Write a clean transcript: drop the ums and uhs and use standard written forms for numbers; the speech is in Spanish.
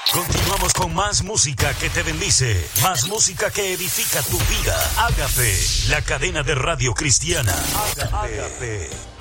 Continuamos con más música que te bendice, más música que edifica tu vida. Ágape, la cadena de radio cristiana. Ágape.